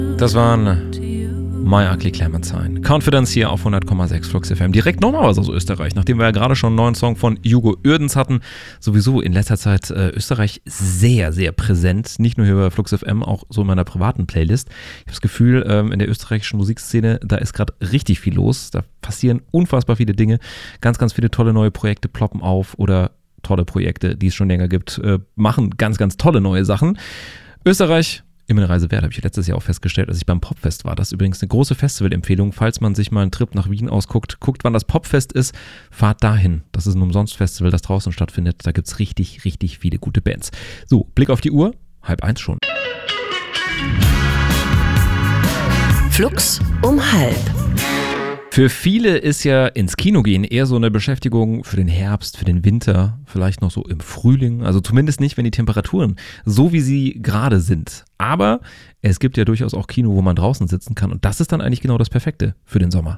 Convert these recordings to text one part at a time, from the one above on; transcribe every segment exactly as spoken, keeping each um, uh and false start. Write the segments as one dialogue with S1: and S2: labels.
S1: Das waren My Ugly Clementine. Confidence hier auf hundert Komma sechs Flux F M. Direkt nochmal was aus Österreich, nachdem wir ja gerade schon einen neuen Song von Hugo Uerdens hatten. Sowieso in letzter Zeit äh, Österreich sehr, sehr präsent. Nicht nur hier bei Flux F M, auch so in meiner privaten Playlist. Ich habe das Gefühl, ähm, in der österreichischen Musikszene, da ist gerade richtig viel los. Da passieren unfassbar viele Dinge. Ganz, ganz viele tolle neue Projekte ploppen auf oder tolle Projekte, die es schon länger gibt, äh, machen ganz, ganz tolle neue Sachen. Österreich, immer eine Reise wert, habe ich letztes Jahr auch festgestellt, als ich beim Popfest war. Das ist übrigens eine große Festivalempfehlung. Falls man sich mal einen Trip nach Wien ausguckt, guckt, wann das Popfest ist, fahrt dahin. Das ist ein Umsonst-Festival, das draußen stattfindet. Da gibt es richtig, richtig viele gute Bands. So, Blick auf die Uhr, halb eins schon.
S2: Flux um halb.
S1: Für viele ist ja ins Kino gehen eher so eine Beschäftigung für den Herbst, für den Winter, vielleicht noch so im Frühling. Also zumindest nicht, wenn die Temperaturen so wie sie gerade sind. Aber es gibt ja durchaus auch Kino, wo man draußen sitzen kann. Und das ist dann eigentlich genau das Perfekte für den Sommer.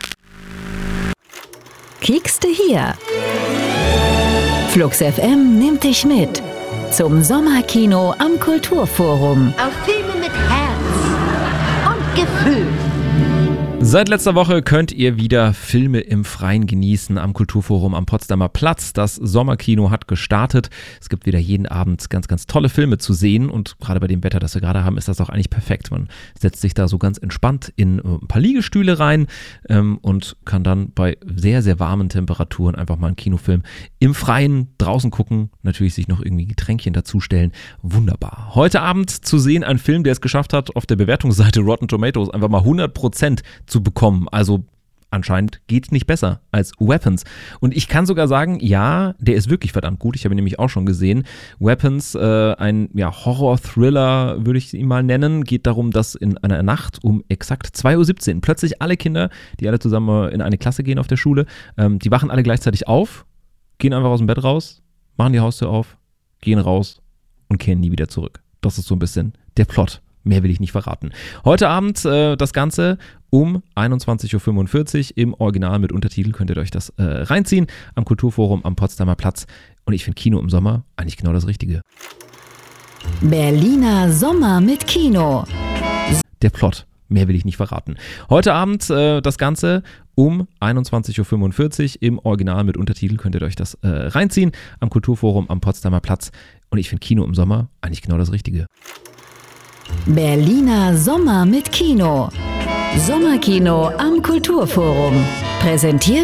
S2: Kiekste hier. Flux F M nimmt dich mit zum Sommerkino am Kulturforum.
S3: Auf Filme mit Herz und Gefühl.
S1: Seit letzter Woche könnt ihr wieder Filme im Freien genießen am Kulturforum am Potsdamer Platz. Das Sommerkino hat gestartet. Es gibt wieder jeden Abend ganz, ganz tolle Filme zu sehen und gerade bei dem Wetter, das wir gerade haben, ist das auch eigentlich perfekt. Man setzt sich da so ganz entspannt in ein paar Liegestühle rein ähm, und kann dann bei sehr, sehr warmen Temperaturen einfach mal einen Kinofilm im Freien draußen gucken. Natürlich sich noch irgendwie Getränkchen dazustellen. Wunderbar. Heute Abend zu sehen ein Film, der es geschafft hat, auf der Bewertungsseite Rotten Tomatoes einfach mal hundert Prozent zu bekommen. Also anscheinend geht es nicht besser als Weapons. Und ich kann sogar sagen, ja, der ist wirklich verdammt gut. Ich habe ihn nämlich auch schon gesehen. Weapons, äh, ein ja, Horror-Thriller, würde ich ihn mal nennen. Geht darum, dass in einer Nacht um exakt zwei Uhr siebzehn plötzlich alle Kinder, die alle zusammen in eine Klasse gehen auf der Schule, ähm, die wachen alle gleichzeitig auf, gehen einfach aus dem Bett raus, machen die Haustür auf, gehen raus und kehren nie wieder zurück. Das ist so ein bisschen der Plot. Mehr will ich nicht verraten. Heute Abend äh, das Ganze um einundzwanzig Uhr fünfundvierzig im Original mit Untertitel. Könnt ihr euch das äh, reinziehen am Kulturforum am Potsdamer Platz. Und ich finde Kino im Sommer eigentlich genau das Richtige.
S2: Berliner Sommer mit Kino.
S1: Der Plot. Mehr will ich nicht verraten. Heute Abend äh, das Ganze um einundzwanzig Uhr fünfundvierzig im Original mit Untertitel. Könnt ihr euch das äh, reinziehen am Kulturforum am Potsdamer Platz. Und ich finde Kino im Sommer eigentlich genau das Richtige.
S2: Berliner Sommer mit Kino. Sommerkino am Kulturforum. Präsentiert